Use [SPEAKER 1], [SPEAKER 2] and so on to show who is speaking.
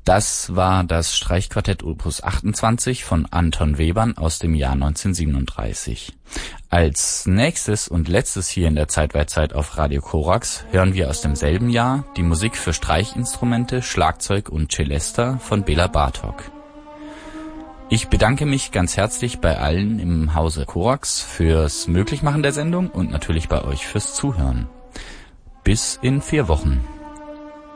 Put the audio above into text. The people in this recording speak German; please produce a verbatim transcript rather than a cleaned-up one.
[SPEAKER 1] Das war das Streichquartett Opus achtundzwanzig von Anton Webern aus dem Jahr neunzehnhundertsiebenunddreißig. Als nächstes und letztes hier in der Zeitweitzeit auf Radio Korax hören wir aus demselben Jahr die Musik für Streichinstrumente, Schlagzeug und Celesta von Bela Bartok. Ich bedanke mich ganz herzlich bei allen im Hause Korax fürs Möglichmachen der Sendung und natürlich bei euch fürs Zuhören. Bis in vier Wochen.